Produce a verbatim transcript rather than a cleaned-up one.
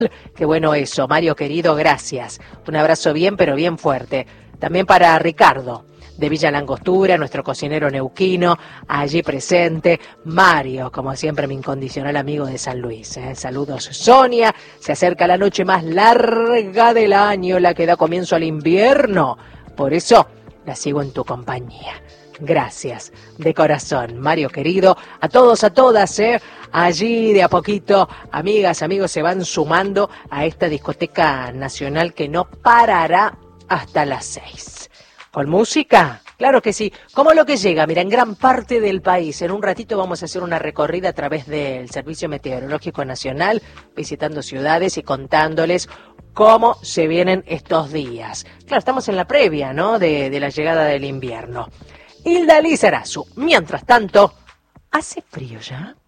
Qué bueno eso, Mario querido, gracias. Un abrazo bien, pero bien fuerte. También para Ricardo, de Villa Langostura, nuestro cocinero neuquino, allí presente. Mario, como siempre, mi incondicional amigo de San Luis. ¿eh? Saludos, Sonia. Se acerca la noche más larga del año, la que da comienzo al invierno. Por eso, la sigo en tu compañía. Gracias, de corazón, Mario querido. A todos, a todas, ¿eh? Allí de a poquito, amigas, amigos, se van sumando a esta discoteca nacional que no parará hasta las seis. ¿Con música? Claro que sí. ¿Cómo lo que llega? Mira, en gran parte del país. En un ratito vamos a hacer una recorrida a través del Servicio Meteorológico Nacional, visitando ciudades y contándoles cómo se vienen estos días. Claro, estamos en la previa, ¿no?, de, de la llegada del invierno. Hilda Lizarazu. Mientras tanto, ¿hace frío ya?